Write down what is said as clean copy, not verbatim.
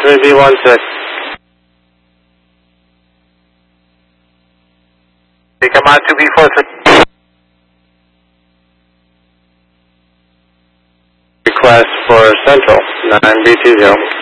7B16. Come on, 2B46. Request for Central, 9B20.